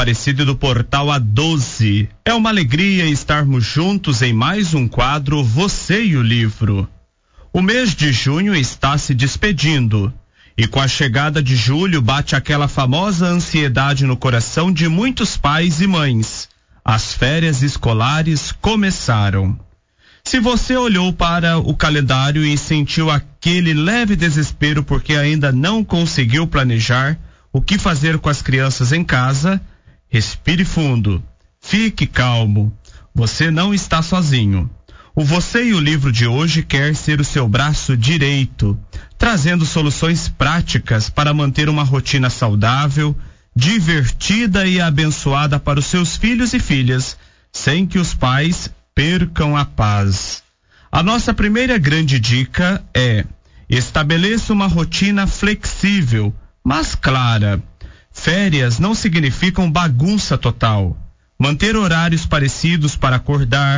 Aparecido do Portal A12. É uma alegria estarmos juntos em mais um quadro Você e o Livro. O mês de junho está se despedindo e com a chegada de julho bate aquela famosa ansiedade no coração de muitos pais e mães. As férias escolares começaram. Se você olhou para o calendário e sentiu aquele leve desespero porque ainda não conseguiu planejar o que fazer com as crianças em casa, respire fundo, fique calmo, você não está sozinho. O Você e o Livro de hoje quer ser o seu braço direito, trazendo soluções práticas para manter uma rotina saudável, divertida e abençoada para os seus filhos e filhas, sem que os pais percam a paz. A nossa primeira grande dica é: estabeleça uma rotina flexível, mas clara. Férias não significam bagunça total. Manter horários parecidos para acordar,